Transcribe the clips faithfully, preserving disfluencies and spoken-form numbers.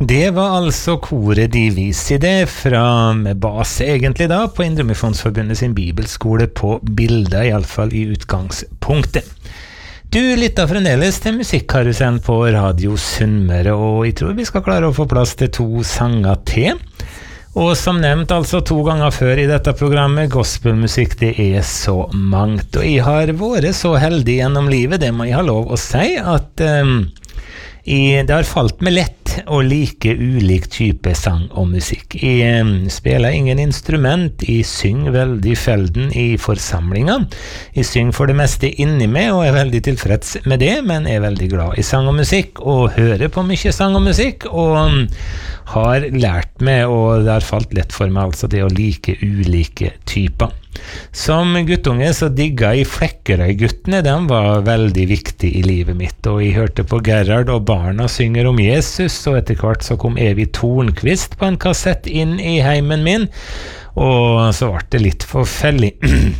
Det var altså koret Divisi det, fra med base egentlig da, på Indremisjonsforbundet sin bibelskole på bildet, i alle fall i utgangspunktet. Du lytter fremdeles til musikkarusellen på Radio Sunnmøre, og jeg tror vi skal klare å få plass til to sanger til. Og som nevnt altså to ganger før i dette programmet, gospelmusikk det er så mangt. Og jeg har vært så heldig gjennom livet, det må jeg ha lov å si, at um, jeg, det har falt meg lett å like ulik type sang og musikk. Jeg um, spiller ingen instrument, jeg synger veldig felden i forsamlingen. Jeg synger for det meste inni meg, og er veldig tilfreds med det, men er veldig glad i sang og musikk, og hører på mye sang og musikk, og um, har lært meg, og det har falt lett for meg, altså det å like ulike typer. Som guttunge så digget jeg Flekkerøy-guttene, de var veldig viktige i livet mitt, og jeg hørte på Gerhard og barna synger om Jesus, og etter hvert så kom Evy Tornqvist på en kassett inn i heimen min, og så ble det litt for fellig.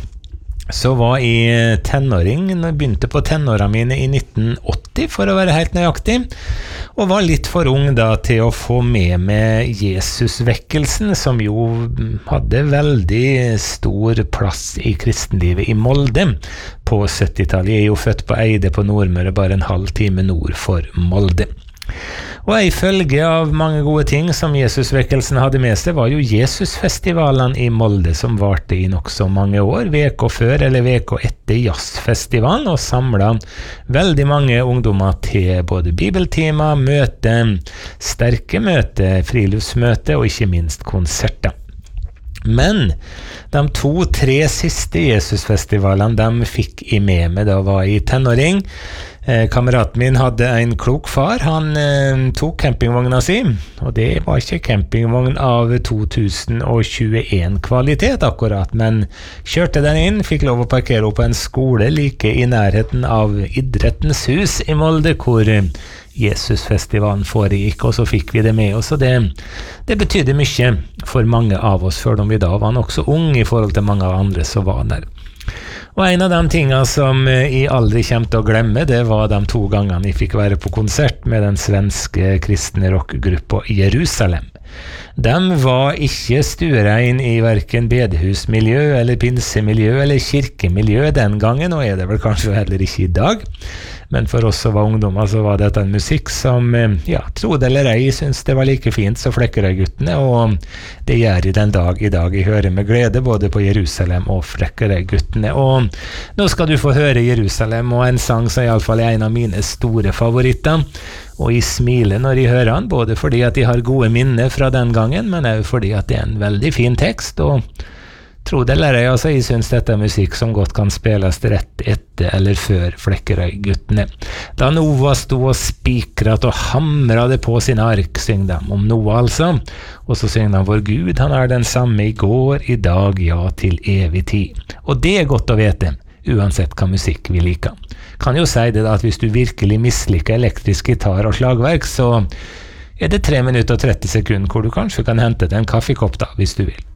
Så var jeg tenåring, når jeg begynte på tenåra mine i nitten åtti, for å være helt nøyaktig, og var litt for ung da til å få med med Jesusvekkelsen, som jo hadde veldig stor plass i kristenlivet i Molde på syttitallet. Jeg er jo født på Eide på Nordmøre, bare en halv time nord for Molde. Og en følge av mange gode ting som Jesusvekkelsen hadde med seg var jo Jesusfestivalen i Molde, som varte i nok så mange år, veka før eller veka etter jazzfestivalen, og samlet veldig mange ungdommer til både bibeltimer, møte, sterke møte, friluftsmøte og ikke minst konserter. Men de to-tre siste Jesusfestivalene de fikk jeg med meg da var jeg tenåring. Eh, kameraten min hadde en klok far, han eh, tok campingvogna si, og det var ikke campingvogn av to tusen tjueen kvalitet akkurat, men kjørte den inn, fikk lov å parkere opp på en skole like i nærheten av Idrettens hus i Molde, hvor Jesusfestivalen foregikk, og så fikk vi det med oss, og det, det betydde mye for mange av oss, før de vi da var nok så unge i forhold til mange av andre som var der. Og en av de tingene som jeg aldri kommer til å glemme, det var de to gangene jeg fikk være på konsert med den svenske kristne rockgruppa Jerusalem. De var ikke stuerein i hverken bedehusmiljø eller pinsemiljø eller kirkemiljø den gangen, og er det vel kanskje heller ikke i dag. Men for oss som var ungdommer så var dette en musikk som, ja, tro det eller ei, synes det var like fint som Flekkerøy-guttene, og det gjør jeg den dag i dag. Jeg hører med glede både på Jerusalem og Flekkerøy-guttene. Og nå skal du få høre Jerusalem, og en sang som i alle fall er en av mine store favoritter. Og jeg smiler når jeg hører han, både fordi at jeg har gode minner fra den gangen, men også fordi at det er en veldig fin tekst, og tro det eller ei, altså, jeg synes dette er musikk som godt kan spilles rett etter eller før Flekkerøy-guttene. Da Noah sto og spikret og hamret på sin ark, syng de om Noah altså, og så syng de vår Gud, han er den samme i går, i dag, ja, til evig tid. Og det er godt å vite, uansett hva musikk vi liker. Kan jo si det da, at hvis du virkelig misliker elektrisk gitar og slagverk, så er det tre minutter og tretti sekunder hvor du kanskje kan hente deg en kaffekopp da, hvis du vil.